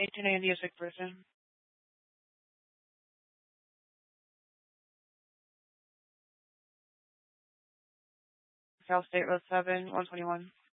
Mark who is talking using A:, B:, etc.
A: 1890, a sick person. Cal State Road 7, 121.